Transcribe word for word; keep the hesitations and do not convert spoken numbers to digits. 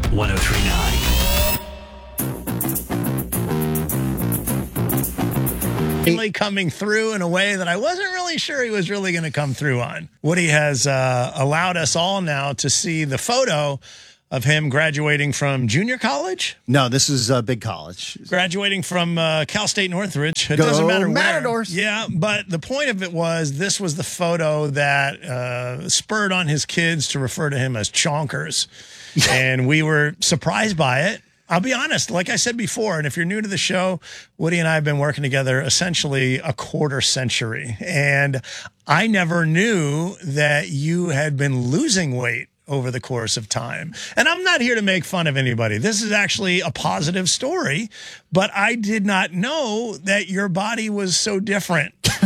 one oh three point nine. Coming through in a way that I wasn't really sure he was really going to come through on. Woody has uh, allowed us all now to see the photo of him graduating from junior college. No, this is a uh, big college. Graduating from uh, Cal State Northridge. It Go doesn't matter Matadors. where. Yeah, but the point of it was this was the photo that uh, spurred on his kids to refer to him as chonkers. And we were surprised by it. I'll be honest, like I said before, and if you're new to the show, Woody and I have been working together essentially a quarter century. And I never knew that you had been losing weight over the course of time. And I'm not here to make fun of anybody. This is actually a positive story, but I did not know that your body was so different